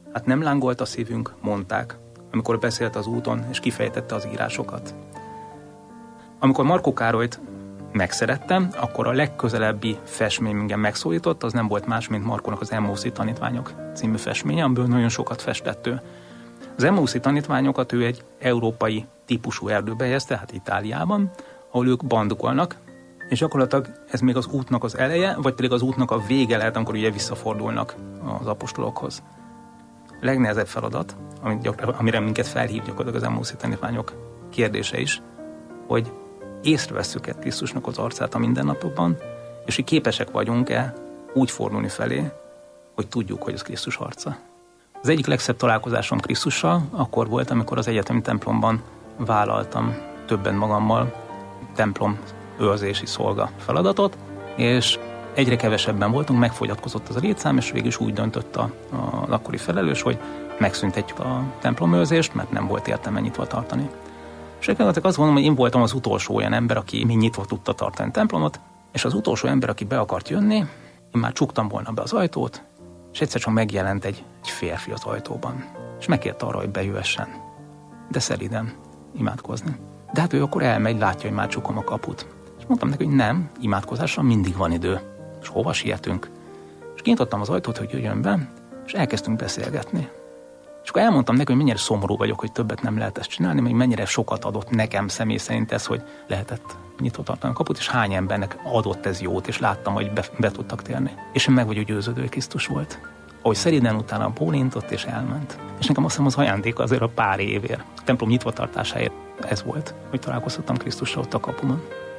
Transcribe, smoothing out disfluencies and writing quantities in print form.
Hát nem lángolt a szívünk, mondták, amikor beszélt az úton, és kifejtette az írásokat. Amikor Markó Károlyt megszerettem, akkor a legközelebbi festmény engem megszólított, az nem volt más, mint Markónak az Emmauszi tanítványok című festménye, amiből nagyon sokat festett ő. Az Emmauszi tanítványokat ő egy európai típusú erdőbe helyezte, tehát Itáliában, ahol ők bandukolnak, és gyakorlatilag ez még az útnak az eleje, vagy pedig az útnak a vége lehet, amikor ugye visszafordulnak az apostolokhoz. A legnehezebb feladat, amire minket felhív gyakorlatilag az Emmauszi tanítványok kérdése is, hogy észrevesszük-e Krisztusnak az arcát a mindennapokban, és hogy képesek vagyunk-e úgy fordulni felé, hogy tudjuk, hogy az Krisztus arca. Az egyik legszebb találkozásom Krisztussal akkor volt, amikor az egyetemi templomban vállaltam többen magammal templom őrzési szolga feladatot, és egyre kevesebben voltunk, megfogyatkozott az a létszám, és végül is úgy döntött az akkori felelős, hogy megszüntetjük a templomőrzést, mert nem volt értelme nyitva tartani. És egyébként azt mondom, hogy én voltam az utolsó olyan ember, aki még nyitva tudta tartani a templomot, és az utolsó ember, aki be akart jönni, én már csuktam volna be az ajtót, és egyszer csak megjelent egy férfi az ajtóban, és megkérte arra, hogy bejöhessen. De szelíden imádkozni. De hát ő akkor elmegy, látja, hogy már csukom a kaput. És mondtam neki, hogy nem, imádkozásra mindig van idő. És hova sietünk? És kinyitottam az ajtót, hogy jöjjön be, és elkezdtünk beszélgetni. És akkor elmondtam neki, hogy mennyire szomorú vagyok, hogy többet nem lehet ezt csinálni, hogy mennyire sokat adott nekem személy szerint ez, hogy lehetett nyitva tartani a kaput, és hány embernek adott ez jót, és láttam, hogy be tudtak térni. És én meg vagyok győződő, hogy Krisztus volt. Ahogy szeriden utána bólintott, és elment. És nekem azt hiszem az ajándéka azért a pár évért, a templom nyitva tartásáért ez volt, hogy találkozhattam Krisztussal ott a kapuban.